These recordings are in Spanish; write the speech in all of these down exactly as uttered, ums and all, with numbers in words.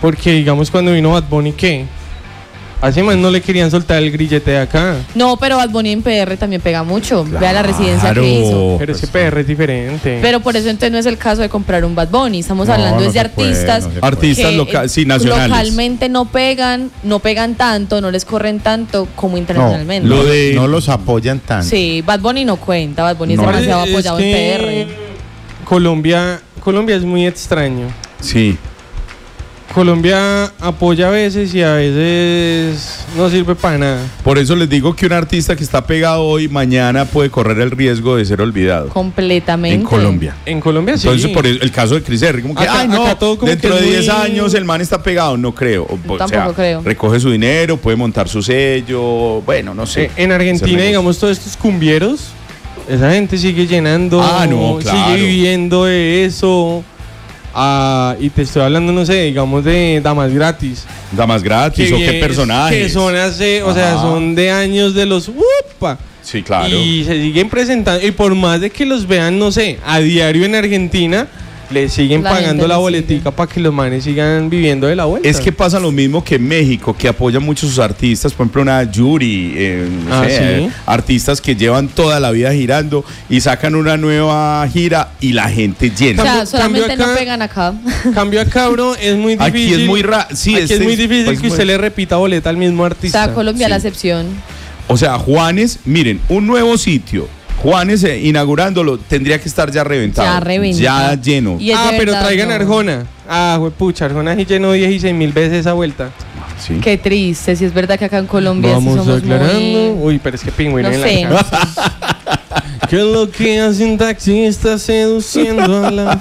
Porque, digamos, cuando vino Bad Bunny, ¿qué? Hace más no le querían soltar el grillete de acá. No, pero Bad Bunny en P R también pega mucho. Claro. Vea la residencia que hizo. Pero ese P R es diferente. Pero por eso entonces no es el caso de comprar un Bad Bunny. Estamos no, hablando no de artistas puede, no artistas loca- sí, nacionales. Localmente no pegan, no pegan tanto, no les corren tanto como internacionalmente. No, lo de, no los apoyan tanto. Sí, Bad Bunny no cuenta. Bad Bunny no, es demasiado es apoyado en P R. Colombia, Colombia es muy extraño. Sí. Colombia apoya a veces y a veces no sirve para nada. Por eso les digo que un artista que está pegado hoy, mañana puede correr el riesgo de ser olvidado. Completamente. En Colombia. En Colombia sí. Entonces, por el caso de Chris Herry, como que, acá, ay, no, como dentro de diez muy... años el man está pegado. No creo. O, o Tampoco sea, creo. Recoge su dinero, puede montar su sello. Bueno, no sé. Eh, en Argentina, digamos, todos estos cumbieros, esa gente sigue llenando. Ah, no, claro. Sigue viviendo de eso. Ah, y te estoy hablando, no sé, digamos de Damas Gratis. Damas Gratis o qué personajes. Que son hace, o sea, son de años de los ¡upa! Sí, claro. Y se siguen presentando. Y por más de que los vean, no sé, a diario en Argentina, le siguen la pagando la boletica para que los manes sigan viviendo de la vuelta. Es que pasa lo mismo que en México, que apoyan mucho a sus artistas, por ejemplo una Yuri, eh, no ah, sé, ¿sí? eh, artistas que llevan toda la vida girando y sacan una nueva gira y la gente llena. O sea, solamente acá, no pegan acá. Cambio acá, bro, es muy difícil. Aquí es muy raro. Sí, aquí este es muy difícil pues que usted muy... le repita boleta al mismo artista. O sea, Colombia sí. La excepción. O sea, Juanes, miren, un nuevo sitio. Juanes eh, inaugurándolo tendría que estar ya reventado. Ya reventado. Ya lleno. Ah, pero traigan no. Arjona. Ah, pucha, Arjona sí llenó dieciséis mil veces esa vuelta. Sí. Qué triste, si es verdad que acá en Colombia Vamos sí somos aclarando. muy... Uy, pero es que Pingüino no en sé. la casa. ¿Qué es lo que hace un taxista seduciendo a la...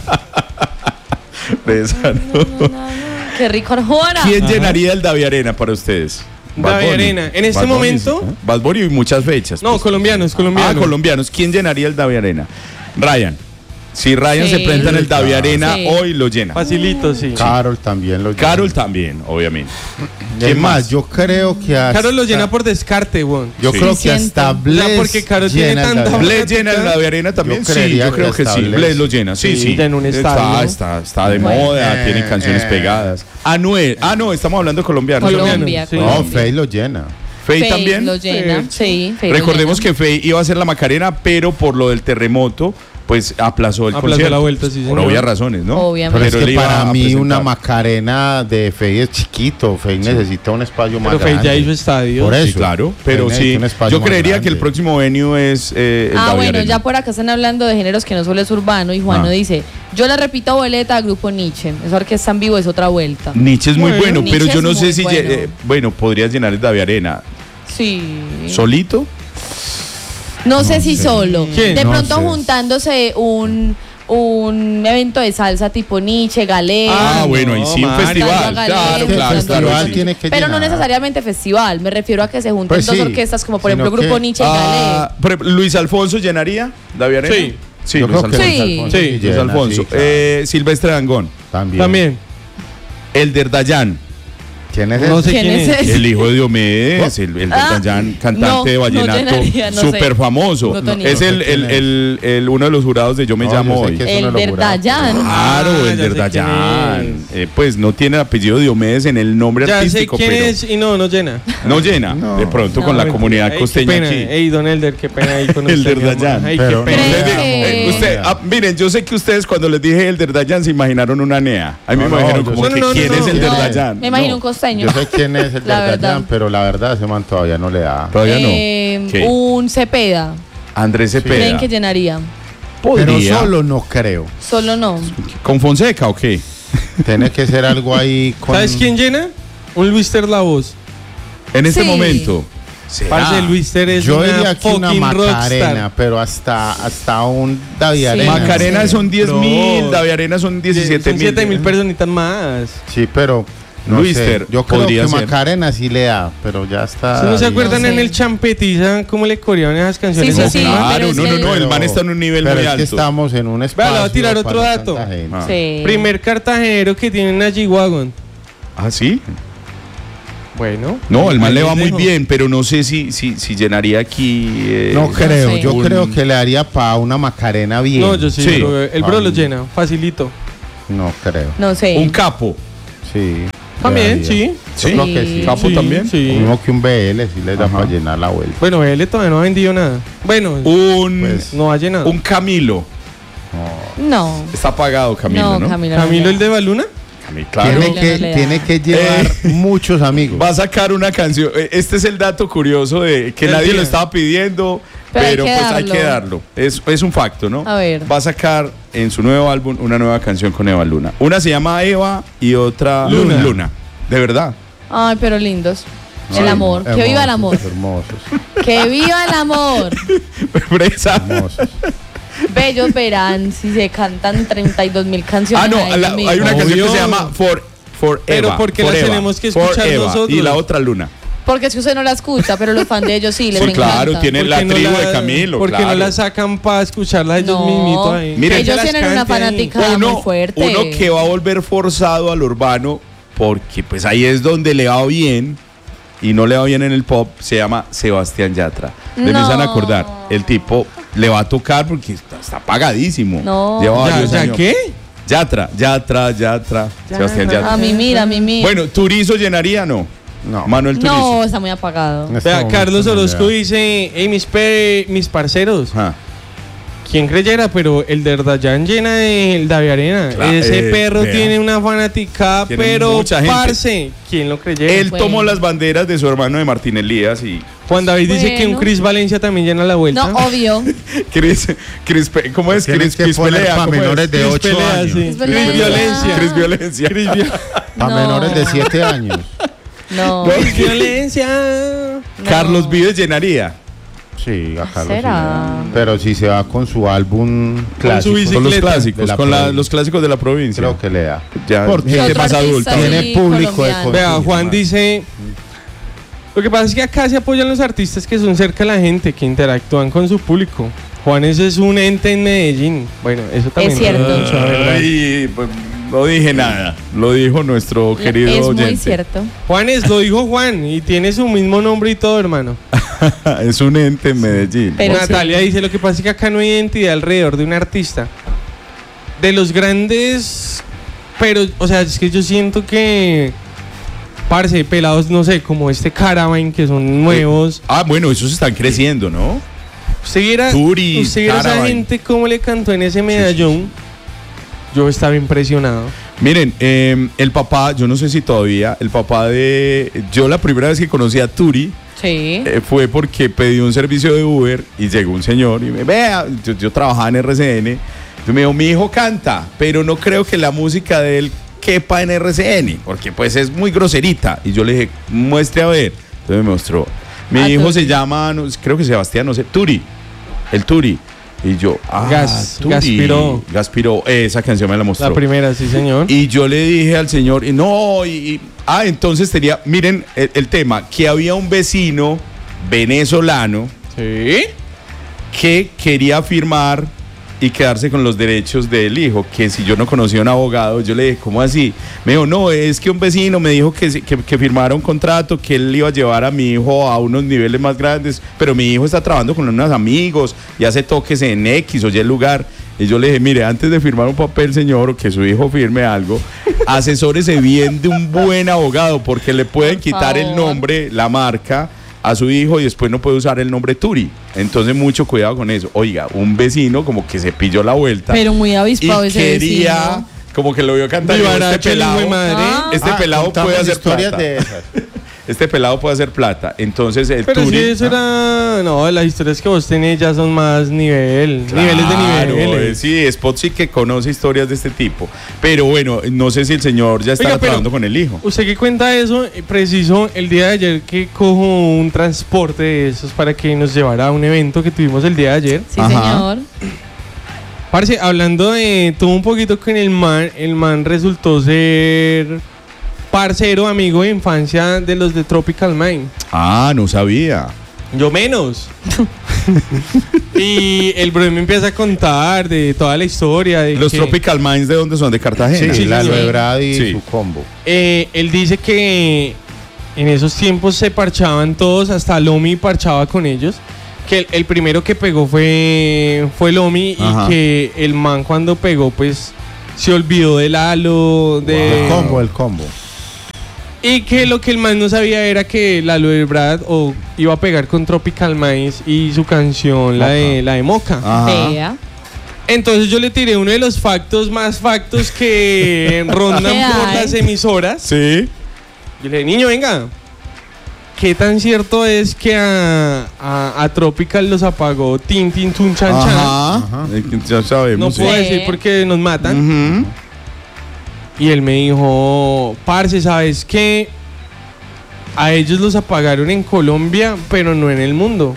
Esa, ¿no? No, no, no, no. Qué rico Arjona. ¿Quién Ajá. llenaría el Davi Arena para ustedes? Davi Arena. En este Bad momento. Bunny, ¿eh? Bad Bunny y muchas fechas. No, pues. colombianos, colombianos. Ah, colombianos. ¿Quién llenaría el Davi Arena? Ryan. Si Ryan sí. se presenta en el Davi Arena, sí. hoy lo llena. Facilito, sí. Carol también lo llena. Carol también, obviamente. ¿Qué más? Yo creo que hasta... Carol lo llena por descarte, weón. Yo sí. creo que hasta Bless. O sea, porque Carol tiene tanta... Bless llena el Davi Arena también. Yo sí, yo creo que, que sí. Bless. Bless lo llena. Sí, sí. sí. En un estadio. Está, está, está de bueno. moda, eh, tiene canciones eh. pegadas. Anuel. Ah, no, estamos hablando de colombianos. Colombia, sí. No, Faye lo llena. Faye también. Lo llena, sí. sí Recordemos lo llena. que Faye iba a hacer la Macarena, pero por lo del terremoto, pues aplazó el aplazó concierto. la vuelta, sí, por obvias razones, ¿no? Obviamente. Pero es que para mí una Macarena de Faye es chiquito. Faye sí. necesita un espacio más pero grande. Pero Faye ya hizo estadio. Por eso. Sí, claro. Pero Faye sí, yo creería que el próximo venue es eh, el Ah, Davi bueno, Arena. ya por acá están hablando de géneros que no solo es urbano y Juano ah. dice, yo le repito boleta al grupo Nietzsche. Esa orquesta en vivo es otra vuelta. Nietzsche es muy bueno, bueno pero yo no sé si... Bueno. Eh, bueno, podrías llenar el Davi Arena. Sí. ¿Solito? No, no sé si sé. solo. ¿Quién? De no pronto sé. juntándose un un evento de salsa tipo Nietzsche, Galé. Ah, bueno, y sí, un festival. Galé, claro, claro, festival claro, sí. tiene que Pero llenar. no necesariamente festival. Me refiero a que se junten pues dos sí, orquestas, como por sino ejemplo Grupo que, Nietzsche y ah, Galé. Por ejemplo, ¿Luis Alfonso llenaría Davi Arena? Sí. Sí, Yo Luis creo que Alfonso. Sí. Luis Alfonso. Sí, sí Luis llena, Alfonso. sí, claro. eh, Silvestre Dangond. También. También. Elder Dayan. ¿Quién es no ese? sé quién, ¿Quién es es. ese? El hijo de Diomedes, el, el Ah, Dayan, cantante no, de vallenato, no llenaría, no súper sé. famoso. No es el, el, el, el uno de los jurados de Yo me No, llamo yo sé hoy. que es uno El de los jurados. Dayan. Claro, Ah, el ya sé quién Dayan. Eh, pues no tiene el apellido Diomedes en el nombre Ya sé artístico, quién pero es y no, no llena. no llena. No. de pronto No, con la mentira. comunidad Ey, costeña qué pena. aquí. Ey, don Elder, qué pena ahí con Elder usted. Dayan. Ey, Pero qué no pena. Usted, que- eh, usted, ah, miren, yo sé que ustedes cuando les dije Elder Dayan se imaginaron una nea. A mí No, me no, imaginaron yo como sé- que no, no, quién no, es no. Elder No, Dayan. me imagino No. un costeño. Yo sé quién es el La de verdad. Dayan, pero la verdad ese man todavía no le da. Todavía Eh, no. ¿Qué? un Cepeda. Andrés Cepeda. ¿Creen que llenaría? Pero Podría. solo no creo. Solo no. ¿Con Fonseca o qué? Tiene que ser algo ahí con... ¿Sabes quién llena? Un Luister La Voz. En este Sí. momento. Parce, Luister es Yo una diría que una fucking Macarena, rockstar. pero hasta, hasta un Davi Sí. Arena. Macarena Sí. son diez mil, No. Davi Arena son diecisiete Son mil. siete mil personitas más. Sí, pero no Luister, sé. Yo creo podría que ser. Macarena sí le da, pero ya está. ¿Sí no se acuerdan No sé. en el Champetiza cómo le coreaban esas canciones? Sí, sí, así? sí. Claro, pero es no, no, que- no, el man está en un nivel pero muy es alto. que estamos en un espacio. le voy a tirar otro para dato. tanta gente. Ah. Sí. Primer cartagenero que tiene una G-Wagon. ¿Ah, sí? Bueno. No, el man ahí le les va muy dejo. bien, pero no sé si, si, si llenaría aquí. eh, No creo, sé. yo Un- creo que le haría para una Macarena bien. No, yo sí. Sí. bro, el bro lo Ay. llena, facilito. No creo. No sé. un capo. Sí. También, sí. ¿Sí? Yo creo que sí. ¿Capo Sí, también? sí. Lo mismo que un B L, si le da Ajá. para llenar la vuelta. Bueno, él todavía no ha vendido nada. Bueno, Un, Pues, no ha llenado. un Camilo. No. Está pagado Camilo, ¿no? No, Camilo. Camilo, el de Baluna. Camilo, claro. Tiene, Camilo que, no le da. tiene que llevar Eh. muchos amigos. Va a sacar una canción. Eh, Este es el dato curioso de que Del nadie día. lo estaba pidiendo, Pero hay pero, que pues hay darlo. que darlo. Es, es un facto, ¿no? A ver. Va a sacar en su nuevo álbum una nueva canción con Eva Luna. Una se llama Eva y otra Luna. Luna. De verdad. Ay, pero lindos. Sí. El amor. Que viva el amor. Hermosos, Que viva el amor. Fresa. hermosos. Bellos verán si se cantan treinta y dos mil canciones. Ah, no, ahí la- mismo. hay una Obvio. canción que se llama For, For Pero Eva, ¿por qué For las Eva, tenemos que For escuchar Eva, nosotros? Y la otra Luna. Porque es que usted no la escucha, pero los fans de ellos sí les Sí, encanta. claro, tiene ¿Por la qué no tribu la- de Camilo. ¿Por qué claro. no la sacan para escucharla ellos No, mismitos ahí? Miren, ellos Que las tienen una cante ahí. fanática uno, muy fuerte. uno que va a volver forzado al urbano porque pues ahí es donde le va bien y no le va bien en el pop, se llama Sebastián Yatra. De mí se van a No. acordar, el tipo le va a tocar porque está, está pagadísimo. No. Lleva ¿Ya, varios ya años. qué? Yatra, Yatra, Yatra, Sebastián A Yatra. mí mira, a mí mira. Bueno, Turizo llenaría, no. No. Manuel Turizo. no, está muy apagado. En este Vea, momento Carlos no le Orozco da. dice, hey, mis, pe- mis parceros, Ajá. ¿quién creyera? Pero el de Dayan llena el David Arena. Claro, Ese eh, perro vea. tiene una fanática, Tiene pero mucha gente. parce, ¿quién lo creyera? Él Bueno. tomó las banderas de su hermano de Martín Elías y Juan David dice que un Bueno. Chris Valencia también llena la vuelta. No, obvio. Chris, Chris, Pe- ¿cómo es? Tienes Chris, que Chris poner pelea, pa' ¿cómo es? menores de Chris ocho pelea, años. sí. Chris Chris Valencia. violencia. Chris violencia. Chris vi- Para No. menores de siete años. No. Chris violencia. No. Carlos Vives llenaría. Sí, a Carlos. ¿Será? sí. Pero si se va con su álbum clásico, bici- Con los Bicicleta. clásicos, De la con la- provincia. los clásicos de la provincia. creo que le da. Ya, Porque gente otro más artista adulta. sí, Tiene público de colombiano. Vea, consumo, Juan man. dice. Lo que pasa es que acá se apoyan los artistas que son cerca de la gente, que interactúan con su público. Juan, ese es un ente en Medellín. Bueno, eso también Es cierto. tiene mucha verdad. Ay, pues, no dije nada. Lo dijo nuestro querido es oyente. muy cierto. Juanes, lo dijo Juan y tiene su mismo nombre y todo, hermano. Es un ente en Medellín. Pero Natalia sí. dice, lo que pasa es que acá no hay identidad alrededor de un artista. De los grandes, pero, o sea, es que yo siento que, parce, pelados, no sé, como este Caravane, que son nuevos. Ah, bueno, esos están creciendo, ¿no? Usted viera, Turi, usted viera a esa Caravane. gente cómo le cantó en ese medallón. Yo estaba impresionado. Miren, eh, el papá, yo no sé si todavía, el papá de... Yo la primera vez que conocí a Turi Sí. eh, fue porque pedí un servicio de Uber y llegó un señor y me vea, yo, yo trabajaba en R C N, y me dijo, mi hijo canta, pero no creo que la música de él quepa en R C N, porque pues es muy groserita. Y yo le dije, muestre a ver. Entonces me mostró. Mi Ah, hijo Turi. se llama, no, creo que Sebastián, no sé, Turi, el Turi. Y yo, ah, Gas- Turi. Gaspiró. Gaspiró, esa canción me la mostró. La primera, sí, señor. Y yo le dije al señor, y no, y, y- ah, entonces tenía, miren el, el tema, que había un vecino venezolano Sí. que quería firmar y quedarse con los derechos del hijo, que si yo no conocía a un abogado, yo le dije, ¿cómo así? Me dijo, no, es que un vecino me dijo que, se- que, que firmara un contrato, que él iba a llevar a mi hijo a unos niveles más grandes, pero mi hijo está trabajando con unos amigos y hace toques en X o Y lugar. Y yo le dije, mire, antes de firmar un papel, señor, o que su hijo firme algo, asesórese bien de un buen abogado, porque le pueden Por quitar el favor. nombre, la marca, a su hijo y después no puede usar el nombre Turi. Entonces mucho cuidado con eso. Oiga, un vecino como que se pilló la vuelta Pero muy avispado y ese quería, vecino. como que lo vio cantar. dijo, Vivaracho, este el hijo pelado, de madre. Ah. este Ah, pelado contamos puede hacer historias plata. de esas. Este pelado puede hacer plata. Entonces el Pero Turi, sí, eso era. No, las historias que vos tenés ya son más nivel. niveles de Claro, niveles. eh, sí, Spot sí que conoce historias de este tipo. Pero bueno, no sé si el señor ya está Oiga, pero- trabajando con el hijo. Usted que cuenta eso, eh, preciso el día de ayer que cojo un transporte de esos para que nos llevara a un evento que tuvimos el día de ayer. Sí, Ajá. señor. Parce, hablando de todo un poquito con el man, el man resultó ser parcero, amigo de infancia de los de Tropical Mind. Ah, no sabía. Yo menos. Y el bro me empieza a contar de toda la historia. De Los que, Tropical Minds, ¿de dónde son? ¿De Cartagena? Sí, Sí, la sí, sí. Ebrard y Sí. su combo. eh, él dice que en esos tiempos se parchaban todos, hasta Lomi parchaba con ellos. Que el, el primero que pegó fue, fue Lomi. Ajá. Y que el man cuando pegó pues se olvidó del halo, de... El combo, el combo. Y que lo que el man no sabía era que Lalo Ebrard o iba a pegar con Tropical Minds y su canción, la de, la de Moca. Ajá. Vea. Entonces yo le tiré uno de los factos más factos que rondan ¿Qué por hay? las emisoras. Sí. Yo le dije, niño, venga, ¿qué tan cierto es que a, a, a Tropical los apagó Tin Tin Tun Chan Chan? Ajá. Eh, Ya sabemos. No sí. puedo Sí. decir porque nos matan. Ujú. Y él me dijo, parce, ¿sabes qué? A ellos los apagaron en Colombia, pero no en el mundo.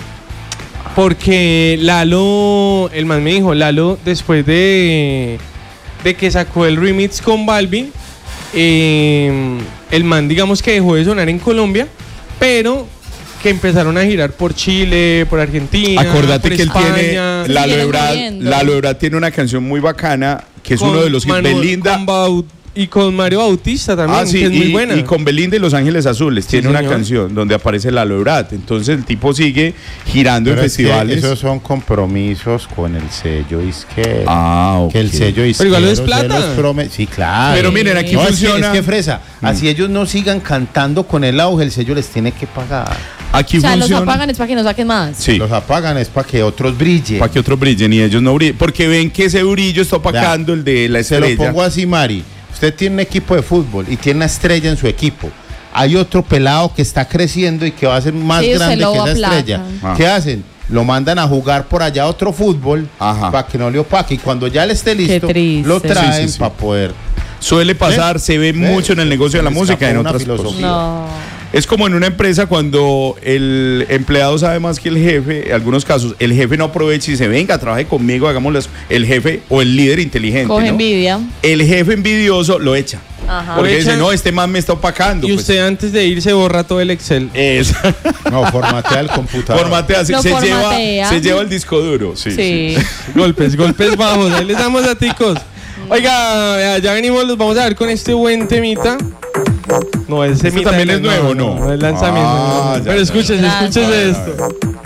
Porque Lalo, el man me dijo, Lalo, después de, de que sacó el remix con Balvin, eh, el man, digamos que dejó de sonar en Colombia, pero que empezaron a girar por Chile, por Argentina, Acordate por que él España, tiene. Lalo Viene Ebrard, moviendo. Lalo Ebrard tiene una canción muy bacana que es con uno de los hits. Manuel- Belinda. con Bau- y con Mario Bautista también, Ah, sí, que es y, muy buena. y con Belinda y Los Ángeles Azules Sí, tiene una señor. canción donde aparece Lalo Ebrard. Entonces el tipo sigue girando Pero en es que festivales. esos son compromisos con el sello disquero. Ah, ok. Que el sello disquero igual es se plata. los prome- Sí, claro. Pero miren, aquí No, es que- funciona. Es que, fresa, así ellos no sigan cantando con el auge, el sello les tiene que pagar. Aquí O sea, los funciona. apagan es para que no saquen más. Sí. Los apagan es para que otros brillen. Para que otros brillen y ellos no brillen. Porque ven que ese brillo está opacando el de la Se lo estrella. pongo así, Mari. Usted tiene un equipo de fútbol y tiene una estrella en su equipo. Hay otro pelado que está creciendo y que va a ser más Sí, se grande lo que esa aplacan. estrella. Ah. ¿Qué hacen? Lo mandan a jugar por allá a otro fútbol Ajá. para que no le opaque. Y cuando ya le esté listo, triste. lo traen Sí, sí, sí. para poder. Suele pasar, se ve mucho en el negocio de la Se música, escapó en una otras filosofía. cosas. No. Es como en una empresa cuando el empleado sabe más que el jefe, en algunos casos el jefe no aprovecha y dice, venga, trabaje conmigo, hagámoslo. El jefe o el líder inteligente, Coge ¿no? envidia. El jefe envidioso lo echa. Ajá. Porque Lo dice, echa. no, este man me está opacando. Y pues. usted antes de irse borra todo el Excel. Es. No, formatea el computador. Formatea, se, Lo se lleva, formatea. se lleva el disco duro. Sí. Sí. sí. Golpes, golpes bajos. Ahí les damos daticos. Oiga, ya, ya venimos, los vamos a ver con este buen temita. No, ese ¿Este temita también no, es nuevo, no? no? No, es lanzamiento. Ah, no, no. ya, Pero ya, escuchen, ya. escuchen A ver, a esto. ver.